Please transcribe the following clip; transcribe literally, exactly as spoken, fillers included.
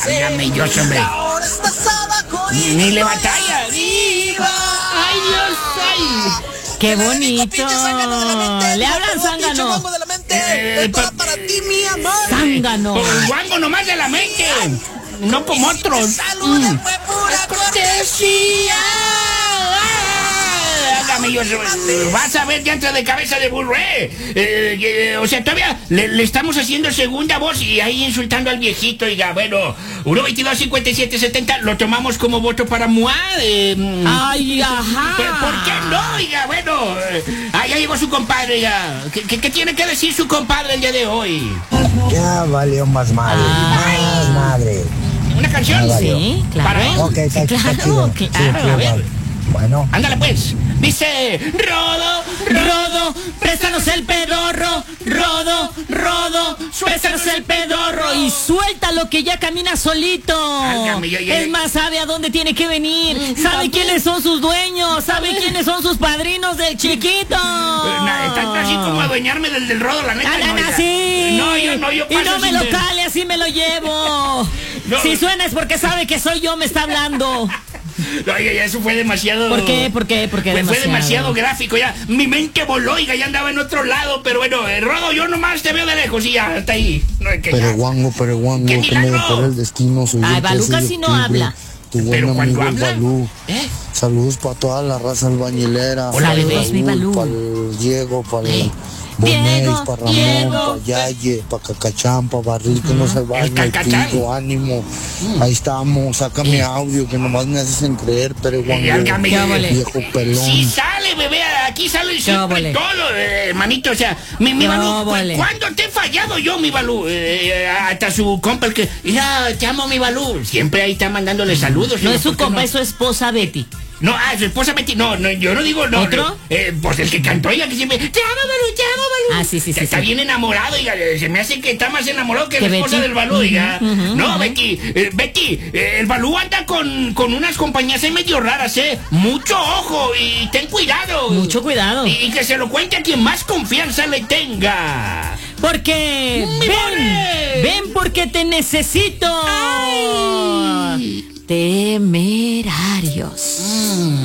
Hágame yo, hombre. Ni, ni le batalla. ¡Viva! ¡Ay, Dios! ¡Ay! ¡Qué bonito! Le hablan zángano. Eh, pa- Zángano. Por guango nomás de la mente. No como otros. Mm. Hágame yo, vas a ver llantas de cabeza de burro, eh. Eh, eh, O sea, todavía le, le estamos haciendo segunda voz y ahí insultando al viejito. Oiga, bueno, uno veintidós cincuenta y siete setenta lo tomamos como voto para Mua. Eh, Ay, ajá. ¿Pero por qué no, oiga? Bueno, eh, ah, ya llegó su compadre, ya. ¿Qué, qué, qué tiene que decir su compadre el día de hoy? Ya valió más madre, Ay. más madre. ¿Una canción? Ah, vale. Sí, claro. Para él. Ok, está, Claro, está chido. claro, Sí, a ver. vale. Bueno, Ándale pues. Dice, Rodo, Rodo, préstanos el pedorro, Rodo, Rodo, préstanos el pedorro y suéltalo que ya camina solito. Álgame, ya, ya, Es ya. más, sabe a dónde tiene que venir, sabe quiénes son sus dueños, sabe quiénes son sus padrinos del chiquito. Eh, na- Está así como adueñarme del, del rodo, la neta. Ah, no, no, oiga. sí. No, yo no, yo Y paso no me sin lo ver. cale, así me lo llevo. No. Si suena es porque sabe que soy yo, me está hablando. No, oiga, ya eso fue demasiado. ¿Por qué? ¿Por qué? ¿Por qué Pues fue demasiado? demasiado gráfico, ya. Mi mente voló, oiga, ya andaba en otro lado. Pero bueno, eh, Rodo, yo nomás te veo de lejos y ya, hasta ahí. No, es que ya. Pereguango, Pereguango, ¡Qué que me milagro! depara el destino. Soy Ay, el Balú trece de casi no octubre, habla. Tu buen Pero amigo cuando el habla, Balú. ¿eh? Saludos para toda la raza albañilera. Hola, para bebés, mi Balú. Para el Diego, para el Diego, Bonéis, para Ramón, Diego. para Yaye, para Cacachán, para Barril, que no se baña, el Cacachán. trigo, ánimo. Ahí estamos, sácame audio, que nomás me hacen creer, Pereguango. Y álgame, ¿Qué óvole? Viejo pelón. Sí sale, bebé, aquí sale siempre óvole? todo, eh, hermanito, o sea, mi, mi ¿Qué Balú, óvole? ¿cu- ¿cuándo te he fallado yo, mi Balú? Eh, eh, hasta su compa, el que, mira, te amo, mi Balú, siempre ahí está mandándole saludos. No oiga, es su ¿por qué compa, no? es su esposa Betty. No, ah, su esposa Betty, no, no, yo no digo, no. ¿Otro? no, eh, pues el que cantó, oiga, que siempre, te amo, Balú, te amo, Balú. Ah, sí, sí, sí, Está sí. bien enamorado, oiga, eh, se me hace que está más enamorado que, ¿Que la esposa Betty? del Balú, oiga. Ujú, ujú, No, ujú. Betty, eh, Betty, eh, el Balú anda con, con unas compañías ahí medio raras, eh. Mucho ojo y ten cuidado. Mucho cuidado. Y, y que se lo cuente a quien más confianza le tenga. Porque ¡Mi ven, Bone! ven porque te necesito. Temerarios.